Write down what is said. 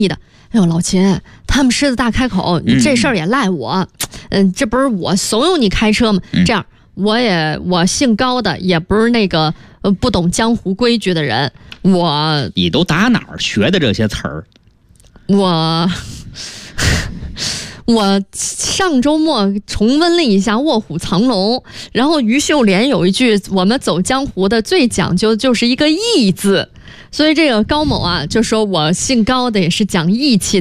哎呦，老秦，他们狮子大开口，这事儿也赖我。这不是我怂恿你开车吗？这样，我姓高的，也不是那个不懂江湖规矩的人。 你都打哪儿学的这些词儿？ 我上周末重温了一下《卧虎藏龙》，然后于秀莲有一句，我们走江湖的最讲究就是一个义字，所以这个高某啊就说我姓高的也是讲义气的。